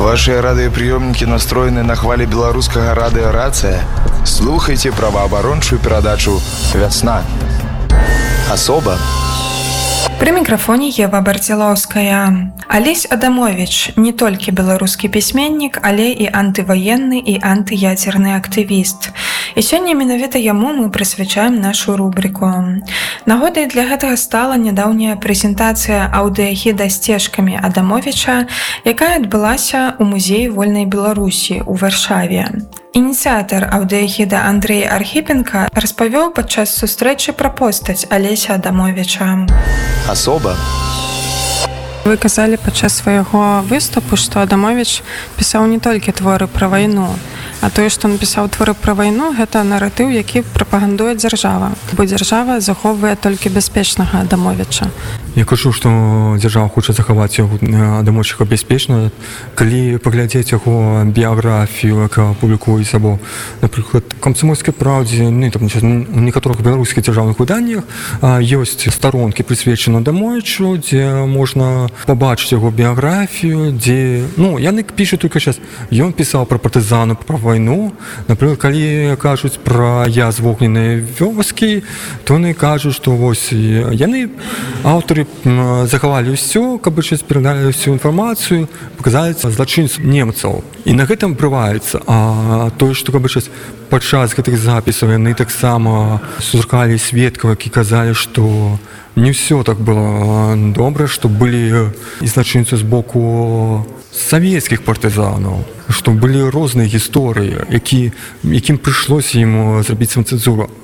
Ваши радыёпрыёмнікі настроены на хвалі беларускага радыёрацыя. Слухайце праваабарончую перадачу «Вясна». Асоба. Пры мікрафоне Ева Барцелаўская. Алесь Адамовіч не толькі беларускі пісьменнік, але і антываенны і антыядзерны актывіст. І сёння менавіта яму мы прысвячаем нашу рубрыку. Нагодай для гэтага стала нядаўняя прэзентацыя аўдыягіда сцежкамі Адамовіча, якая адбылася ў музеі вольнай Беларусі ў Варшаве. Ініцыятар аўдыягіда Андрэй Архіпенка распавёў падчас сустрэчы пра постаць Алеся Адамовіча. Асоба. Вы казалі падчас свайго выступу, што Адамовіч пісаў не толькі творы пра вайну, а тое, што напісаў творы пра вайну, гэта наратыў, які прапагандуе дзяржава, бо дзяржава захоўвае толькі бяспечнага Адамовіча. Я кажу, што дзяржава хоча захаваць яго Адамовіча бяспечна. Калі паглядзець яго біяграфію, яка публікуецца, або, напрыклад, «Камсамольскай праўдзе», у некаторых беларускіх дзяржаўных выданнях ёсць старонкі, прысвечаны Адамовічу, дзе можна пабачыць яго біяграфію, дзе, яны пішуць толькі час. Ён пісаў пра партызану, пра вайну. Напрыклад, калі кажуць пра «Я з вогненнай вёскі», то яны кажуць, што вось яны, аўтары, захавалі ўсё, каб перадалі ўсю інфармацыю, паказалі злачынцаў немцаў. І на гэтым прываецца. А тое, што падчас гэтых запісаў яны таксама сустракалі сведкаў, які казалі, што не ўсё так было добра, што былі і злачынцы з боку савецкіх партызанаў, што былі розныя гісторыі, якім прыйшлося ім зрабіць самацэнзуру.